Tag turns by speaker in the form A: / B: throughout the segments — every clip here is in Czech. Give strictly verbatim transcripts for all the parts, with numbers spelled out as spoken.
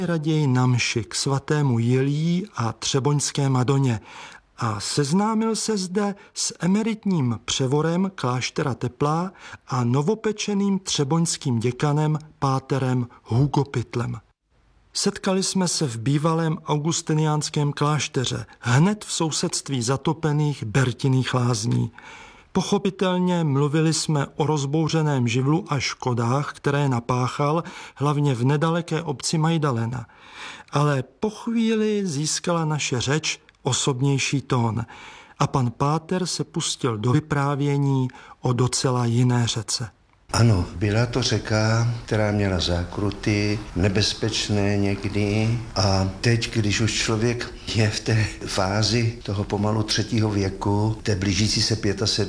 A: raději na mši k svatému Jiljí a Třeboňské Madoně a seznámil se zde s emeritním převorem kláštera Teplá a novopečeným třeboňským děkanem páterem Hugo Pytlem. Setkali jsme se v bývalém augustiniánském klášteře, hned v sousedství zatopených Bertinných lázní. Pochopitelně mluvili jsme o rozbouřeném živlu a škodách, které napáchal, hlavně v nedaleké obci Majdalena. Ale po chvíli získala naše řeč osobnější tón a pan páter se pustil do vyprávění o docela jiné řece.
B: Ano, byla to řeka, která měla zákruty, nebezpečné někdy a teď, když už člověk je v té fázi toho pomalu třetího věku, té blížící se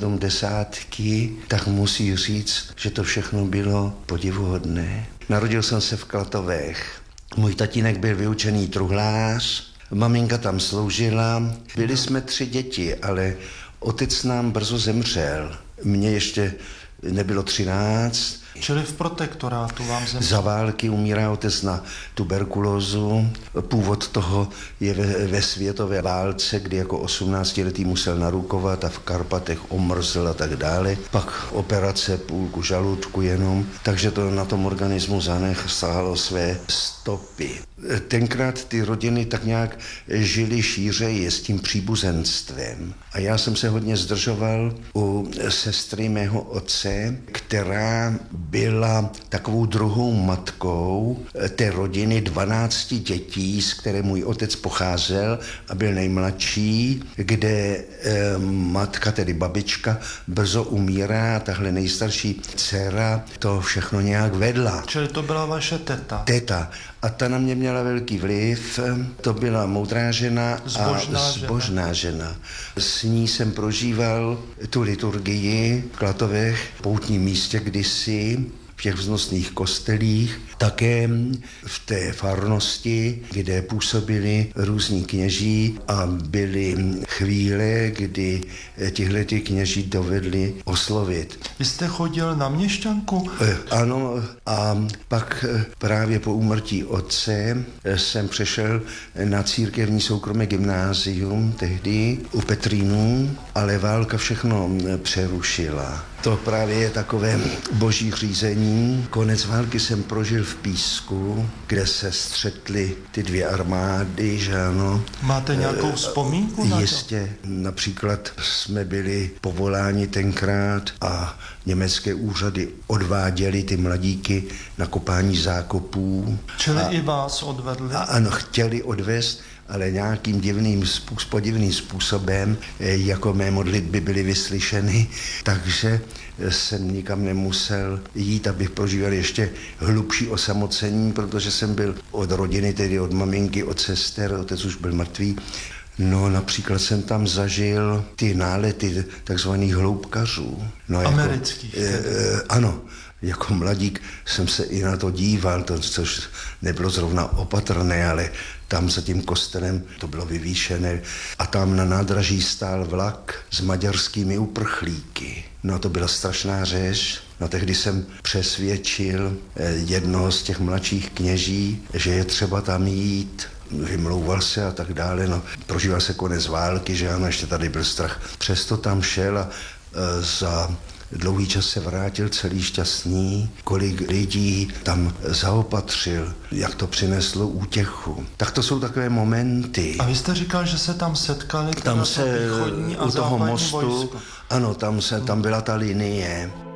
B: sedmdesátky, tak musí říct, že to všechno bylo podivuhodné. Narodil jsem se v Klatovech. Můj tatínek byl vyučený truhlář, maminka tam sloužila. Byli jsme tři děti, ale otec nám brzo zemřel. Mně ještě nebylo třináct.
A: Čili v protektorátu vám zemřel.
B: Za války umírá otec na tuberkulózu. Původ toho je ve, ve světové válce, kdy jako osmnáctiletý musel narukovat a v Karpatech omrzl a tak dále. Pak operace půlku žaludku jenom, takže to na tom organismu zanechalo své stopy. Tenkrát ty rodiny tak nějak žily šířeji s tím příbuzenstvem. A já jsem se hodně zdržoval u sestry mého otce, která byla takovou druhou matkou té rodiny dvanácti dětí, z které můj otec pocházel a byl nejmladší, kde e, matka, tedy babička, brzo umírá a tahle nejstarší dcera to všechno nějak vedla.
A: Čili to byla vaše teta?
B: Teta. A ta na mě měla velký vliv, to byla moudrá žena
A: zbožná
B: a zbožná žena. žena. S ní jsem prožíval tu liturgii v Klatovech, poutním místě kdysi, v těch vznosných kostelích, také v té farnosti, kde působili různí kněží a byly chvíle, kdy tihleti kněží dovedli oslovit.
A: Vy jste chodil na měšťanku?
B: E, ano, a pak právě po úmrtí otce jsem přešel na církevní soukromé gymnázium tehdy u Petrínů, ale válka všechno přerušila. To právě je takové boží řízení. Konec války jsem prožil v Písku, kde se střetly ty dvě armády, že ano.
A: Máte nějakou vzpomínku na to?
B: Jistě. Například jsme byli povoláni tenkrát a německé úřady odváděly ty mladíky na kopání zákopů.
A: Čili
B: a,
A: i vás odvedli?
B: A ano, chtěli odvést, ale nějakým divným, podivným způsobem, jako mé modlitby byly vyslyšeny, takže jsem nikam nemusel jít, abych prožíval ještě hlubší osamocení, protože jsem byl od rodiny, tedy od maminky, od sester, otec už byl mrtvý. No, například jsem tam zažil ty nálety takzvaných hloubkařů. No,
A: amerických.
B: Jako, e, e, ano. Jako mladík jsem se i na to díval, to, což nebylo zrovna opatrné, ale tam za tím kostelem to bylo vyvýšené a tam na nádraží stál vlak s maďarskými uprchlíky. No to byla strašná řeč. No tehdy jsem přesvědčil jednoho z těch mladších kněží, že je třeba tam jít. Vymlouval se a tak dále. No, prožíval se konec války, že ano, ještě tady byl strach. Přesto tam šel a e, za dlouhý čas se vrátil celý šťastný, kolik lidí tam zaopatřil, jak to přineslo útěchu. Tak to jsou takové momenty.
A: A vy jste říkal, že se tam setkali
B: tam se
A: východní a
B: u toho mostu,
A: vojsko.
B: Ano, tam, se, tam byla ta linie.